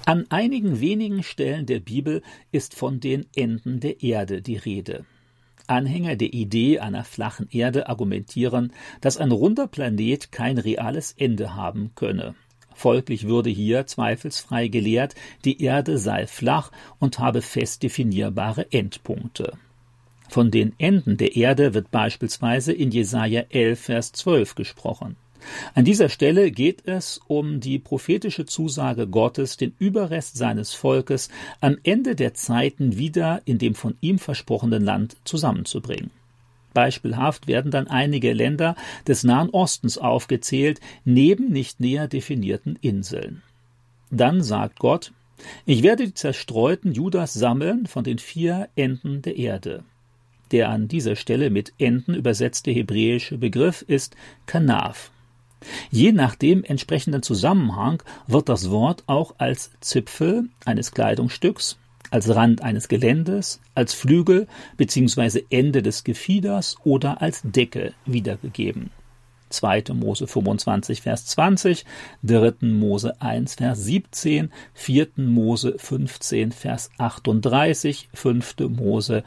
An einigen wenigen Stellen der Bibel ist von den Enden der Erde die Rede. Anhänger der Idee einer flachen Erde argumentieren, dass ein runder Planet kein reales Ende haben könne. Folglich würde hier zweifelsfrei gelehrt, die Erde sei flach und habe fest definierbare Endpunkte. Von den Enden der Erde wird beispielsweise in Jesaja 11, Vers 12 gesprochen. An dieser Stelle geht es um die prophetische Zusage Gottes, den Überrest seines Volkes am Ende der Zeiten wieder in dem von ihm versprochenen Land zusammenzubringen. Beispielhaft werden dann einige Länder des Nahen Ostens aufgezählt, neben nicht näher definierten Inseln. Dann sagt Gott: Ich werde die Zerstreuten Judas sammeln von den 4 Enden der Erde. Der an dieser Stelle mit Enden übersetzte hebräische Begriff ist Kanaf. Je nach dem entsprechenden Zusammenhang wird das Wort auch als Zipfel eines Kleidungsstücks, als Rand eines Geländes, als Flügel bzw. Ende des Gefieders oder als Decke wiedergegeben. 2. Mose 25, Vers 20, 3. Mose 1, Vers 17, 4. Mose 15, Vers 38, 5. Mose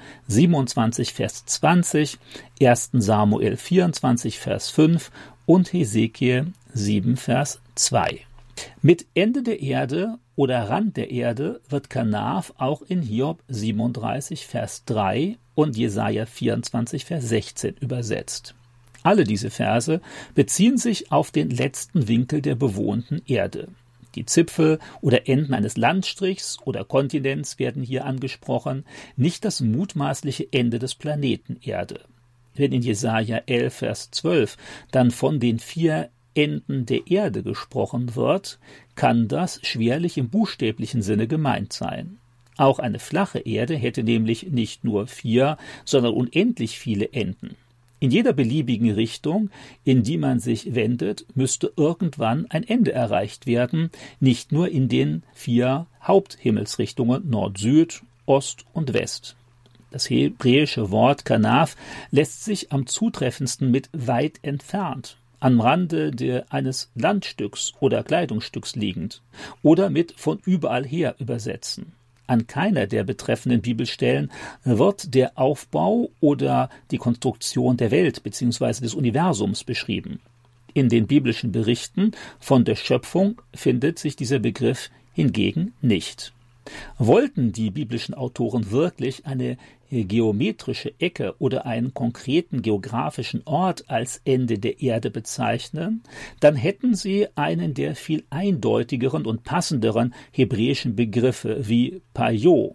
27, Vers 20, 1. Samuel 24, Vers 5 und Hesekiel 7, Vers 2. Mit Ende der Erde oder Rand der Erde wird Kanaf auch in Hiob 37, Vers 3 und Jesaja 24, Vers 16 übersetzt. Alle diese Verse beziehen sich auf den letzten Winkel der bewohnten Erde. Die Zipfel oder Enden eines Landstrichs oder Kontinents werden hier angesprochen, nicht das mutmaßliche Ende des Planeten Erde. Wenn in Jesaja 11, Vers 12 dann von den 4 Enden der Erde gesprochen wird, kann das schwerlich im buchstäblichen Sinne gemeint sein. Auch eine flache Erde hätte nämlich nicht nur 4, sondern unendlich viele Enden. In jeder beliebigen Richtung, in die man sich wendet, müsste irgendwann ein Ende erreicht werden, nicht nur in den 4 Haupthimmelsrichtungen Nord-Süd, Ost und West. Das hebräische Wort Kanaf lässt sich am zutreffendsten mit weit entfernt, am Rande eines Landstücks oder Kleidungsstücks liegend oder mit von überall her übersetzen. An keiner der betreffenden Bibelstellen wird der Aufbau oder die Konstruktion der Welt bzw. des Universums beschrieben. In den biblischen Berichten von der Schöpfung findet sich dieser Begriff hingegen nicht. Wollten die biblischen Autoren wirklich eine geometrische Ecke oder einen konkreten geografischen Ort als Ende der Erde bezeichnen, dann hätten sie einen der viel eindeutigeren und passenderen hebräischen Begriffe wie Payo,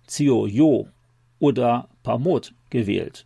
Zioyo oder Pamot gewählt.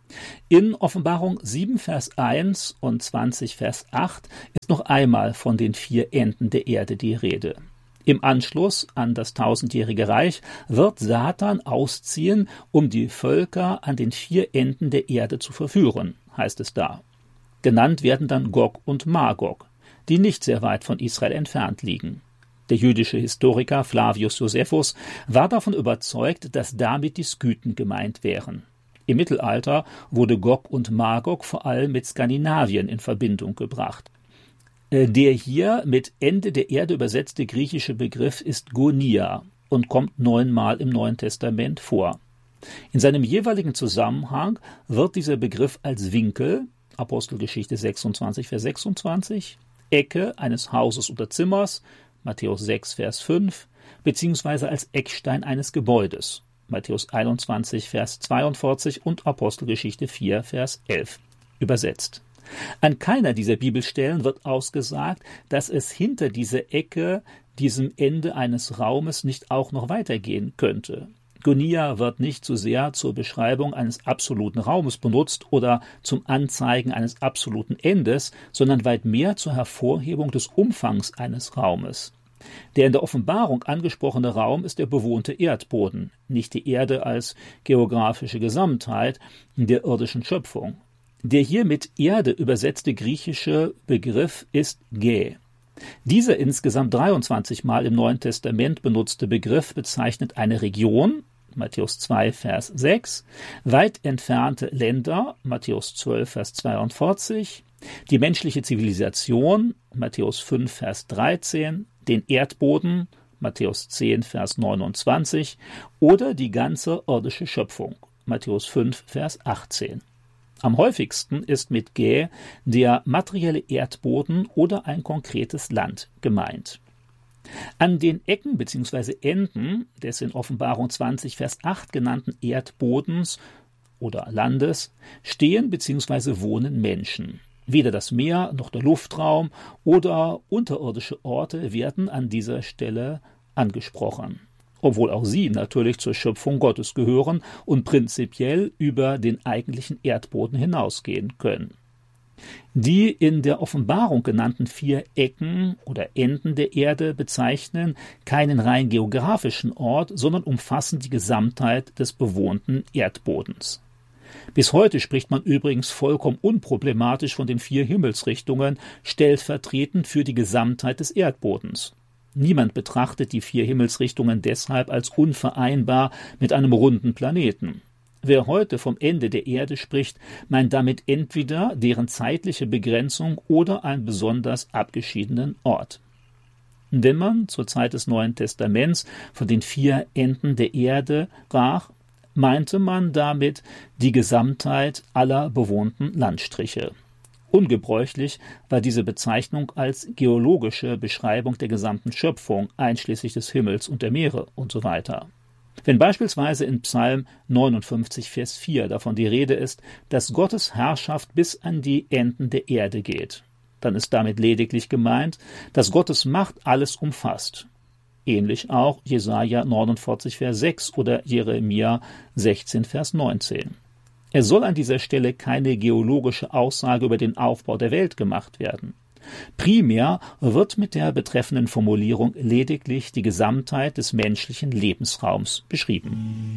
In Offenbarung 7, Vers 1 und 20, Vers 8 ist noch einmal von den 4 Enden der Erde die Rede. Im Anschluss an das 1000-jährige Reich wird Satan ausziehen, um die Völker an den 4 Enden der Erde zu verführen, heißt es da. Genannt werden dann Gog und Magog, die nicht sehr weit von Israel entfernt liegen. Der jüdische Historiker Flavius Josephus war davon überzeugt, dass damit die Skythen gemeint wären. Im Mittelalter wurde Gog und Magog vor allem mit Skandinavien in Verbindung gebracht. Der hier mit Ende der Erde übersetzte griechische Begriff ist Gonia und kommt 9-mal im Neuen Testament vor. In seinem jeweiligen Zusammenhang wird dieser Begriff als Winkel, Apostelgeschichte 26, Vers 26, Ecke eines Hauses oder Zimmers, Matthäus 6, Vers 5, beziehungsweise als Eckstein eines Gebäudes, Matthäus 21, Vers 42 und Apostelgeschichte 4, Vers 11, übersetzt. An keiner dieser Bibelstellen wird ausgesagt, dass es hinter dieser Ecke, diesem Ende eines Raumes, nicht auch noch weitergehen könnte. Gonia wird nicht so sehr zur Beschreibung eines absoluten Raumes benutzt oder zum Anzeigen eines absoluten Endes, sondern weit mehr zur Hervorhebung des Umfangs eines Raumes. Der in der Offenbarung angesprochene Raum ist der bewohnte Erdboden, nicht die Erde als geografische Gesamtheit der irdischen Schöpfung. Der hier mit Erde übersetzte griechische Begriff ist Gä. Dieser insgesamt 23 Mal im Neuen Testament benutzte Begriff bezeichnet eine Region, Matthäus 2, Vers 6, weit entfernte Länder, Matthäus 12, Vers 42, die menschliche Zivilisation, Matthäus 5, Vers 13, den Erdboden, Matthäus 10, Vers 29, oder die ganze irdische Schöpfung, Matthäus 5, Vers 18. Am häufigsten ist mit Gä der materielle Erdboden oder ein konkretes Land gemeint. An den Ecken bzw. Enden des in Offenbarung 20, Vers 8 genannten Erdbodens oder Landes stehen bzw. wohnen Menschen. Weder das Meer noch der Luftraum oder unterirdische Orte werden an dieser Stelle angesprochen, obwohl auch sie natürlich zur Schöpfung Gottes gehören und prinzipiell über den eigentlichen Erdboden hinausgehen können. Die in der Offenbarung genannten 4 Ecken oder Enden der Erde bezeichnen keinen rein geografischen Ort, sondern umfassen die Gesamtheit des bewohnten Erdbodens. Bis heute spricht man übrigens vollkommen unproblematisch von den 4 Himmelsrichtungen, stellvertretend für die Gesamtheit des Erdbodens. Niemand betrachtet die 4 Himmelsrichtungen deshalb als unvereinbar mit einem runden Planeten. Wer heute vom Ende der Erde spricht, meint damit entweder deren zeitliche Begrenzung oder einen besonders abgeschiedenen Ort. Wenn man zur Zeit des Neuen Testaments von den 4 Enden der Erde sprach, meinte man damit die Gesamtheit aller bewohnten Landstriche. Ungebräuchlich war diese Bezeichnung als geologische Beschreibung der gesamten Schöpfung, einschließlich des Himmels und der Meere usw. Wenn beispielsweise in Psalm 59, Vers 4 davon die Rede ist, dass Gottes Herrschaft bis an die Enden der Erde geht, dann ist damit lediglich gemeint, dass Gottes Macht alles umfasst. Ähnlich auch Jesaja 49, Vers 6 oder Jeremia 16, Vers 19. Es soll an dieser Stelle keine geologische Aussage über den Aufbau der Welt gemacht werden. Primär wird mit der betreffenden Formulierung lediglich die Gesamtheit des menschlichen Lebensraums beschrieben.